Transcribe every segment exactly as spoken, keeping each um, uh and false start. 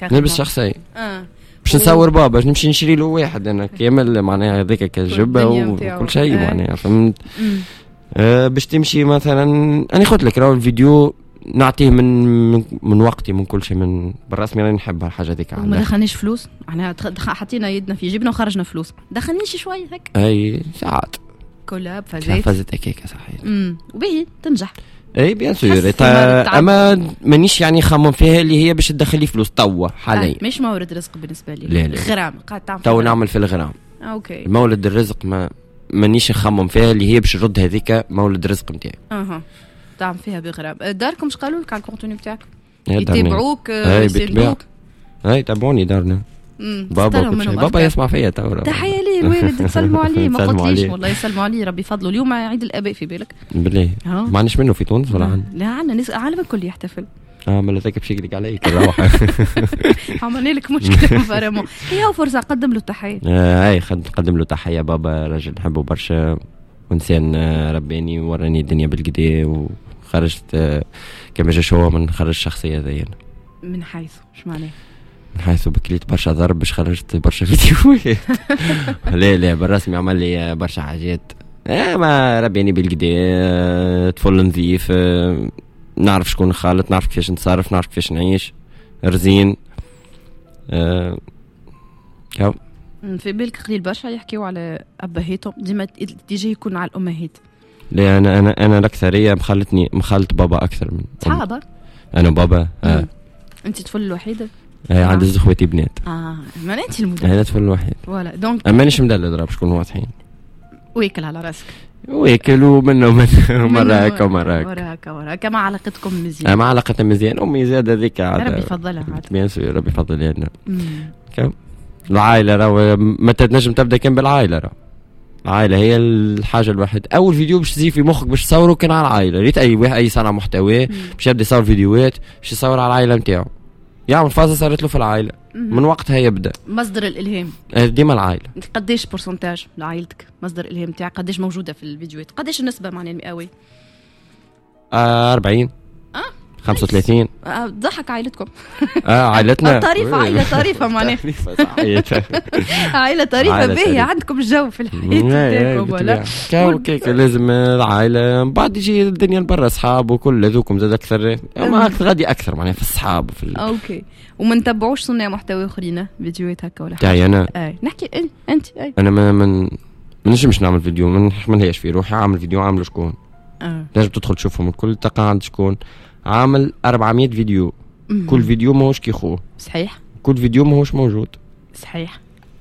نلبس شخصيه اه باش نصور بابا باش نمشي نشري له واحد انا كامل معناها هذيك كجبه وكل شيء معناها فهمت. آه باش تمشي مثلا انا قلت لك راهو الفيديو نعطيه من من وقتي من كل شيء من بالرسمي راني نحب الحاجه هذيك. ما دخلنيش فلوس احنا حطينا يدنا في جيبنا وخرجنا فلوس دخلنيش شويه هيك اي ساعات كولاب فازيت فازت هكاك صحيح امم وباهي تنجح اي بيان سور اما مانيش يعني خمم فيها اللي هي باش تدخل لي فلوس توا حاليا آه مش مورد رزق بالنسبه لي لا لا. الغرام قاعد تعمل تو نعمل في الغرام آه اوكي مولد الرزق ما مانيش نخمم فيها اللي هي باش نرد هذيك مولد الرزق نتاعي اها تعمل فيها بغرام. داركم اش قالوا لك على الكونتوني نتاعك يتابعوك يسندوك اي تابعوني دارنا بابا بابا يسمع فيا تو تحيه ليه الوالد تسلموا عليه ما قلتليش والله يسلموا عليه ربي فضله اليوم عيد الاباء في بالك بالله ما عندناش منه في تونس ولا عندنا لا عندنا ناس العالم الكل يحتفل اه مالا ذاك بشكلك عليك نروح عملنا لك مشكله فريمون هي فرصه قدم له التحيه اي نقدم له تحيه بابا راجل نحبه برشا وانسان رباني وراني الدنيا بالقدا وخرجت كما جاش هو من خرج الشخصيه ذي من حيث ايش معناه من حيث بكليت برشا ضرب باش خرجت برشا فيديوهات لا لا بالرسمي عمل لي برشا حاجات اه ما ربيني بالقدا طفل نظيف اه نعرف شكون خالط نعرف كيفاش نتصرف نعرف كيفاش نعيش رزين اه كاو في بالك قليل برشا يحكيوا على ابهاتهم ديما تيجي يكون على الامهات. لا انا انا انا الاكثريه مخلتني مخلت بابا اكثر من صعبه انا بابا اه انت طفل الوحيده اي عندي زوج خواتي بنات اه ما انت المدلل انا طفل الوحيد ولا دونك مانيش مدلل ضرب شكون واضحين ويكل على راسك ويكلوا منه مرة هكا ومرة هكا مرة هكا. ما علاقتكم مزيان؟ ما علاقتنا مزيان أمي زادة ذيك ربي يفضلها عاد بيان سور ربي يفضلها لنا كم العائلة راهو متى تنجم تبدأ كان بالعائلة راهو العائلة هي الحاجة الواحدة. أول فيديو باش تزي في مخك باش تصوره كان على العائلة. ريت أي واحد أي صانع محتوى باش يبدأ يصور فيديوهات باش يصور على العائلة نتاعو يعمل فازة صارت له في العائلة من وقتها يبدأ مصدر الإلهام ديما العائلة. قديش برسنتاج لعائلتك مصدر الإلهام تاعك قديش موجودة في الفيديوهات قديش النسبة معناها المئوية؟ آه أربعين اه خمسة وثلاثين آه ضحك عائلتكم اه عائلتنا طريفة عائلة طريفة معناها عائلة طريفة باهية عندكم الجو في الحياة تاعكم ولا كيف لازم العائلة بعد يجي الدنيا برا أصحاب وكل هذوكم زاد أكثر ما أكثر غادي أكثر معناها في الصحاب في ال... أوكي. وما نتبعوش صناع محتوى آخرين فيديوهات هكا ولا حاجة؟ تاعي أنا أي نحكي أنت أي أنا ما من ما نجمش نعمل فيديو ما نحملهاش في روحي عامل فيديو عامله شكون اه لازم تدخل تشوفهم الكل تلقى عند شكون عامل أربعمية فيديو مم. كل فيديو ماهوش كي خوه صحيح كل فيديو ماهوش موجود صحيح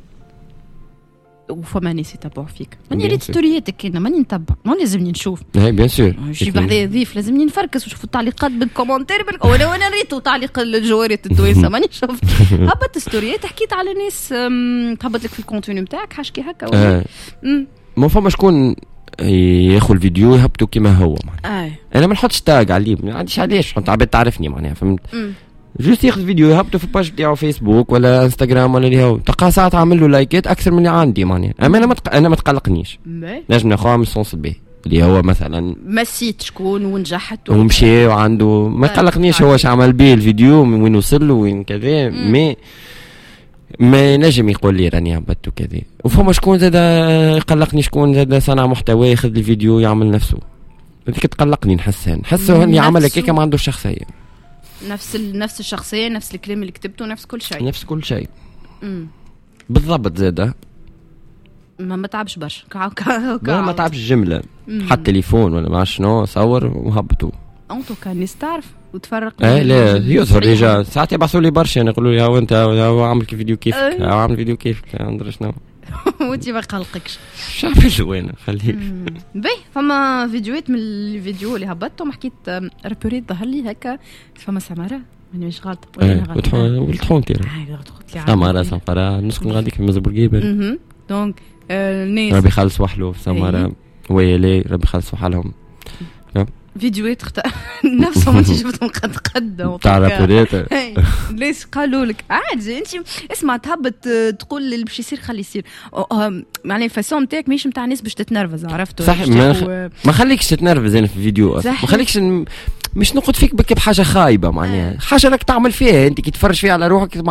وفما ناس يتبعوا فيك ماني ريت ستورياتك كاينه ماني نتبع ما لازمني نشوف اي بيان سور شي بحذايا ضيف لازمني نفركس ونشوف التعليقات بالكومنتير بالك وانا وانا ريتو تعليق الجوارات التوانسه ماني شفت هبط ستوريات حكيت على ناس تهبط لك في الكونتوني نتاعك حاشكي هكا ولا ما فما شكون ياخذ الفيديو يهبطوا كما هو معناها انا ما نحطش تاج عليه ما عنديش علاش نحط عباد تعرفني معناها فهمت جوست ياخذ فيديو يهبطوا في الباج نتاعو فيسبوك ولا انستغرام ولا اللي هو تلقى ساعات عامل له لايكات اكثر من اللي عندي معناها اما انا ما متق... انا ما تقلقنيش نجم ناخذها من السونس الباهي اللي هو مثلا مسيت شكون ونجحت ومشي وعنده ما تقلقنيش هو اش عمل به الفيديو من وين وصل له وين كذا مي ما نجم يقول لي راني هبطت وكذا وفما شكون زاد يقلقني شكون زاد صانع محتوى ياخذ لي فيديو يعمل نفسه هذيك تقلقني نحسها نحسه اني عمل هكاك ما عنده شخصيه نفس ال... نفس الشخصيه نفس الكلام اللي كتبته نفس كل شيء نفس كل شيء بالضبط زاد ما ما تعبش برشا كا كا ما, ما تعبش جمله حتى تليفون ولا ما شنو صور وهبطوا انتو كان ناس تعرف وتفرق ايه لا يظهر رجال ساعات يبعثوا لي برشا يقولوا لي ها انت عامل كيف فيديو كيفك ها عامل فيديو كيفك ندري شنو وانت ما قلقكش شاف وين خليه باهي فما فيديوهات من الفيديو اللي هبطتهم حكيت رابوريت ظهر لي هكا فما سماره ماني مش غلط ولا انا غلط والطحون تيرا سماره سماره نسكن غاديك في مزبورقيبه دونك الناس ربي يخلص وحلو سماره ويلي ربي يخلص وحالهم فيديوهات خت... نفسهم انت شفتهم قد قد تاع رابوريت ليش قالوا لك عادي انت اسمع تهبط تقول اللي باش يصير خلي يصير معناها الفاسون نتاعك ماشي نتاع ناس باش تتنرفز عرفتوا صح ما, خ... و... ما خليكش تتنرفز انا في الفيديو اصلا ما خليكش ن... مش نقعد فيك بك بحاجه خايبه معناها حاجه راك تعمل فيها انت كي تفرج فيها على روحك